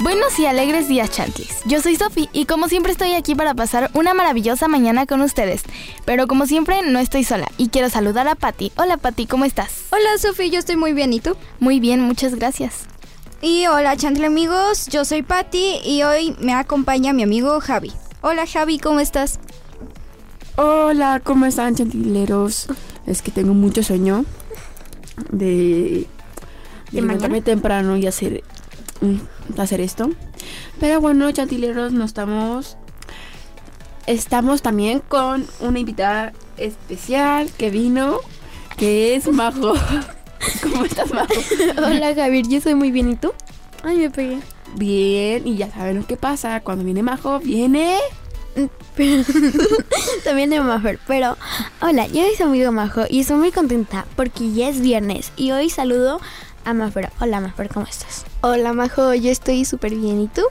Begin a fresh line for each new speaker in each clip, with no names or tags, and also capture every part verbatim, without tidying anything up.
Buenos y alegres días, Chantlis. Yo soy Sofi y como siempre estoy aquí para pasar una maravillosa mañana con ustedes. Pero como siempre no estoy sola y quiero saludar a Pati. Hola Pati, ¿cómo estás?
Hola Sofi, yo estoy muy bien, ¿y tú?
Muy bien, muchas gracias.
Y hola Chantli amigos, yo soy Pati y hoy me acompaña mi amigo Javi. Hola Javi, ¿cómo estás?
Hola, ¿cómo están, chantileros? Es que tengo mucho sueño de, de levantarme temprano y hacer, hacer esto. Pero bueno, chantileros, no estamos... Estamos también con una invitada especial que vino, que es Majo. ¿Cómo estás, Majo?
Hola, Javier, yo soy muy bien, ¿y tú?
Ay, me pegué.
Bien, y ya saben lo que pasa. Cuando viene Majo, viene...
Pero, también de Mafer, pero hola, yo soy su amigo Majo y estoy muy contenta porque ya es viernes y hoy saludo a Mafer. Hola Mafer, ¿cómo estás?
Hola Majo, yo estoy súper bien, ¿y tú?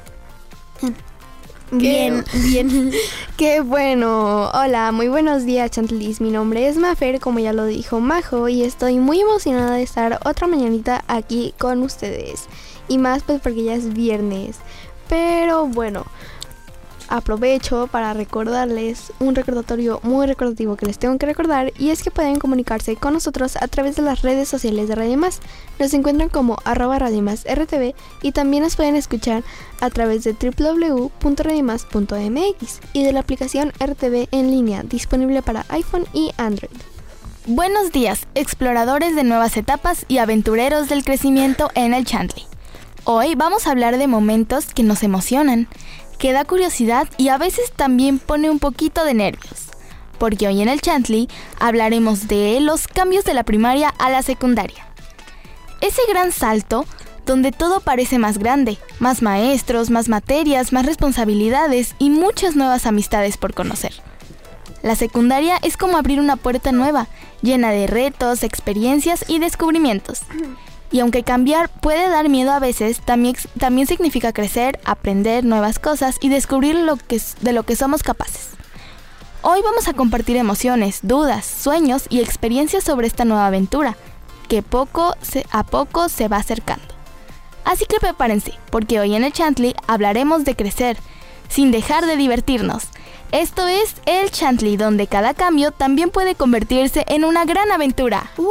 Bien, bien.
Qué bueno. Hola, muy buenos días, Chantlis. Mi nombre es Mafer, como ya lo dijo Majo, y estoy muy emocionada de estar otra mañanita aquí con ustedes. Y más pues porque ya es viernes. Pero bueno, aprovecho para recordarles un recordatorio muy recordativo que les tengo que recordar, y es que pueden comunicarse con nosotros a través de las redes sociales de Radio Más. Nos encuentran como arroba Radio Más R T V y también nos pueden escuchar a través de doble u doble u doble u punto radio más punto m x y de la aplicación R T V en línea disponible para iPhone y Android.
Buenos días, exploradores de nuevas etapas y aventureros del crecimiento en el Chantli. Hoy vamos a hablar de momentos que nos emocionan, que da curiosidad y a veces también pone un poquito de nervios. Porque hoy en el Chantli hablaremos de los cambios de la primaria a la secundaria. Ese gran salto donde todo parece más grande, más maestros, más materias, más responsabilidades y muchas nuevas amistades por conocer. La secundaria es como abrir una puerta nueva, llena de retos, experiencias y descubrimientos. Y aunque cambiar puede dar miedo a veces, también, también significa crecer, aprender nuevas cosas y descubrir lo que, de lo que somos capaces. Hoy vamos a compartir emociones, dudas, sueños y experiencias sobre esta nueva aventura, que poco se, a poco se va acercando. Así que prepárense, porque hoy en el Chantli hablaremos de crecer, sin dejar de divertirnos. Esto es el Chantli, donde cada cambio también puede convertirse en una gran aventura. ¡Uh!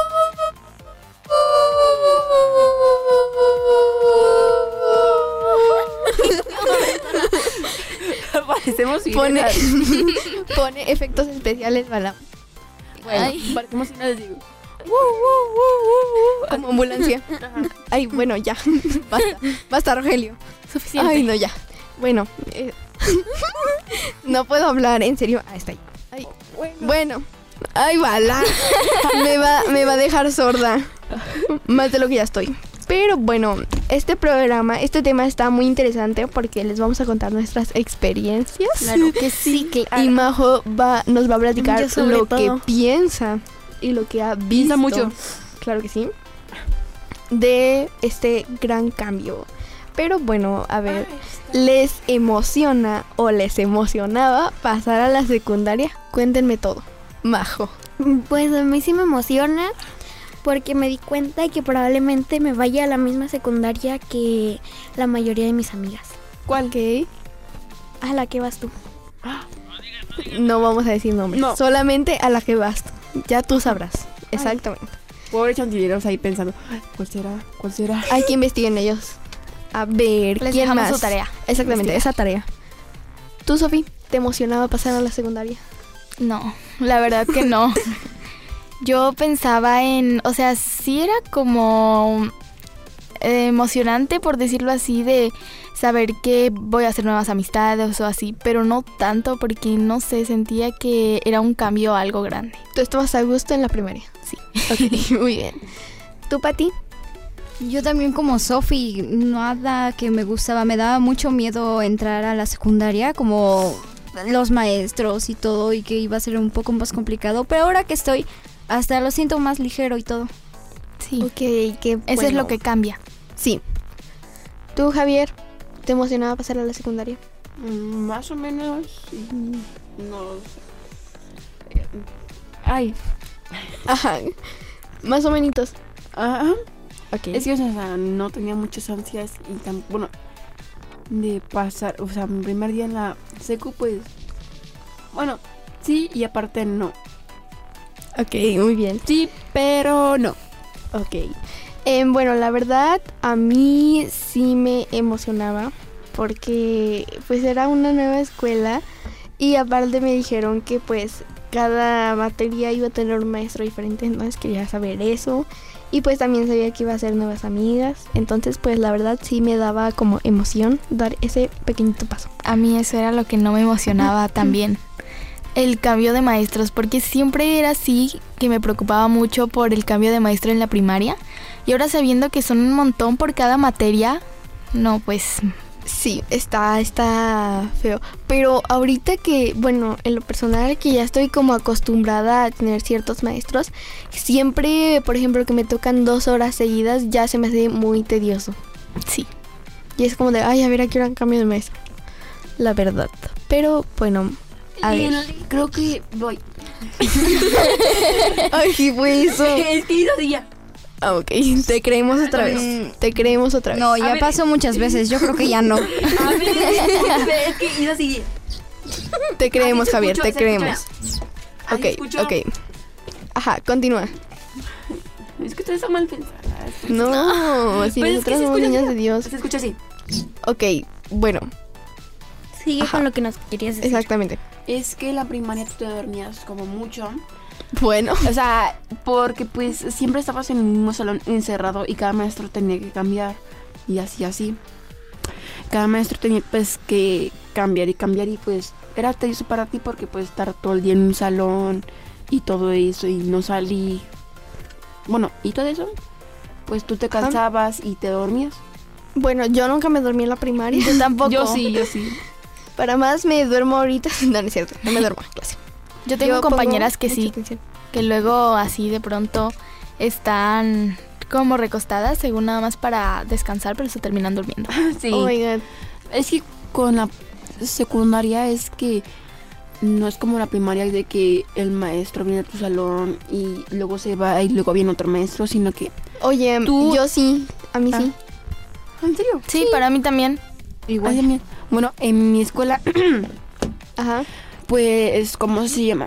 Parecemos
pone, pone efectos especiales para... Bueno,
Ay. Parecemos si no les digo.
Como ambulancia. Ay, bueno, ya. Basta, basta, Rogelio.
Suficiente.
Ay, no, ya. Bueno, eh, no puedo hablar, en serio. Ah, está ahí. Ay, bueno. bueno. Ay, bala. Me va, me va a dejar sorda. Más de lo que ya estoy. Pero bueno, este programa, este tema está muy interesante porque les vamos a contar nuestras experiencias.
Claro que sí, claro.
Y Majo va, nos va a platicar lo
todo.
que piensa y lo que ha visto.
Piensa mucho.
Claro que sí. De este gran cambio. Pero bueno, a ver, ¿les emociona o les emocionaba pasar a la secundaria? Cuéntenme todo. Majo.
Pues a mí sí me emociona porque me di cuenta de que probablemente me vaya a la misma secundaria que la mayoría de mis amigas.
¿Cuál? ¿Qué?
¿A la que vas tú?
No vamos a decir nombres.
No.
Solamente a la que vas. Ya tú sabrás. Exactamente.
Pobre chantileros ahí pensando, ¿cuál será? ¿Cuál será?
Hay que investiguen ellos. A ver,
Les
¿quién
dejamos
más?
su tarea.
Exactamente,
Investiga.
esa tarea. ¿Tú, Sofi, te emocionaba pasar a la secundaria?
No, la verdad que no. Yo pensaba en, o sea, sí era como eh, emocionante, por decirlo así, de saber que voy a hacer nuevas amistades o así, pero no tanto porque, no sé, sentía que era un cambio algo grande.
¿Tú estabas a gusto en la primaria?
Sí.
Ok, muy bien. ¿Tú, Pati?
Yo también como Sofi, nada que me gustaba, me daba mucho miedo entrar a la secundaria, como los maestros y todo, y que iba a ser un poco más complicado, pero ahora que estoy, hasta lo siento más ligero y todo.
Sí,
Ok, qué
eso es
bueno.
lo que cambia.
Sí. ¿Tú, Javier, te emocionaba pasar a la secundaria?
Mm, más o menos, sí. No sé. Eh, Ay.
Ajá. Más o menos.
Ajá.
Ok.
Es que, o sea, no tenía muchas ansias y tan, bueno, de pasar, o sea, mi primer día en la secu, pues, bueno, sí y aparte no.
Ok, muy bien.
Sí, pero no.
Ok. Eh, bueno, la verdad, a mí sí me emocionaba porque pues era una nueva escuela y aparte me dijeron que pues cada materia iba a tener un maestro diferente, entonces quería saber eso y pues también sabía que iba a hacer nuevas amigas, entonces pues la verdad sí me daba como emoción dar ese pequeñito paso.
A mí eso era lo que no me emocionaba también. El cambio de maestros, porque siempre era así que me preocupaba mucho por el cambio de maestro en la primaria. Y ahora sabiendo que son un montón por cada materia, no, pues...
Sí, está, está feo. Pero ahorita que, bueno, en lo personal que ya estoy como acostumbrada a tener ciertos maestros, siempre, por ejemplo, que me tocan dos horas seguidas, ya se me hace muy tedioso.
Sí.
Y es como de, ay, a ver, ¿a qué hora cambio de maestro? La verdad. Pero, bueno, a ver.
Creo que voy.
Ay, ¿qué fue eso?
Es que hizo ya.
Ah, ok, te creemos otra vez. Te creemos otra vez.
No, ya
ver.
pasó muchas veces. Yo creo que ya no.
A ver, es que hizo así.
Te creemos,
Así se
Javier,
escuchó,
te
se
creemos.
escuchó.
Ok,
Así escuchó.
ok. Ajá, continúa.
Es que ustedes están mal pensadas.
No, si
Pero es que
nosotras
se
somos
escucha
niñas
así.
de Dios.
Se escucha así.
Ok, bueno,
Sigue
Ajá.
con lo que nos querías decir.
exactamente.
Es que en la primaria tú te dormías como mucho.
Bueno,
O sea, porque pues siempre estabas en el mismo salón encerrado y cada maestro tenía que cambiar. Y así, así. Cada maestro tenía pues que cambiar y cambiar y pues era tedioso para ti porque pues estar todo el día en un salón y todo eso y no salir. Bueno, y todo eso, pues tú te cansabas y te dormías.
bueno, yo nunca me dormí en la primaria.
Yo tampoco.
Yo sí, yo sí.
Para más me duermo ahorita. No, no es cierto, no me duermo en clase.
Yo tengo
Yo
compañeras
pongo
que
mucha
sí,
atención.
que luego así de pronto están como recostadas según nada más para descansar, pero se terminan durmiendo.
Sí.
Oh my God.
Es que con la secundaria es que no es como la primaria de que el maestro viene a tu salón y luego se va y luego viene otro maestro, sino que...
Oye,
Tú-
yo sí, a mí
Ah.
sí.
¿En serio?
Sí, para mí también.
Igual. también. Bueno, en mi escuela,
Ajá.
pues, ¿cómo se llama?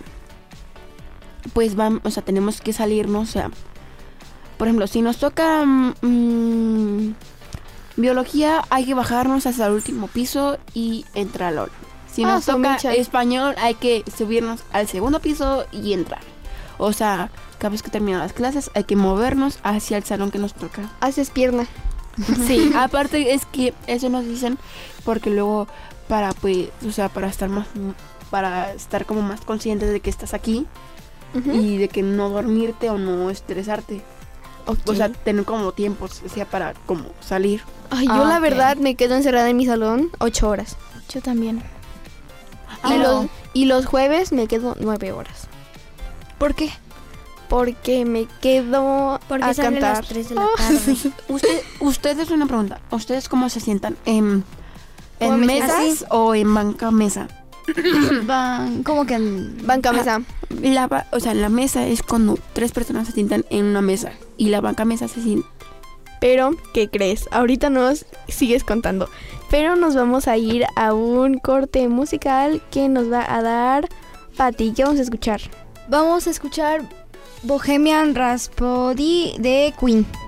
Pues vamos, o sea, tenemos que salirnos, o sea, por ejemplo, si nos toca mm, biología, hay que bajarnos hasta el último piso y entrar al aula. Si
Ah,
nos
son
toca
muchas.
español, hay que subirnos al segundo piso y entrar. O sea, cada vez que terminan las clases, hay que movernos hacia el salón que nos toca.
Haces pierna.
Sí, aparte es que eso nos dicen porque luego para pues, o sea, para estar más para estar como más conscientes de que estás aquí
Ujú.
y de que no dormirte o no estresarte.
Ok.
O sea, tener como tiempos, o sea, para como salir.
Ay, yo
Ah,
la
ok.
verdad me quedo encerrada en mi salón ocho horas.
Yo también.
Y,
Pero-
los, y los jueves me quedo nueve horas.
¿Por qué?
Porque me quedo
Porque
a
sale a
cantar.
las tres de la tarde.
Usted, ustedes una pregunta, ¿ustedes cómo se sientan? ¿En,
¿Cómo
en
me
mesas
siento?
o en banca mesa?
Van, como que en-
Banca mesa.
La, ba- o sea, la mesa es cuando tres personas se sientan en una mesa y la banca mesa se sienta.
Pero, ¿qué crees? Ahorita nos sigues contando. Pero nos vamos a ir a un corte musical que nos va a dar Pati. ¿Qué vamos a escuchar?
Vamos a escuchar Bohemian Rhapsody de Queen.